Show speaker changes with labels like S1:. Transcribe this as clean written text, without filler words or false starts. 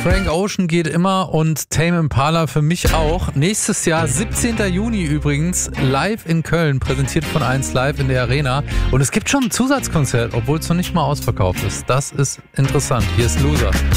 S1: Frank Ocean geht immer und Tame Impala für mich auch. Nächstes Jahr, 17. Juni übrigens, live in Köln, präsentiert von 1 Live in der Arena. Und es gibt schon ein Zusatzkonzert, obwohl es noch nicht mal ausverkauft ist. Das ist interessant. Hier ist Loser.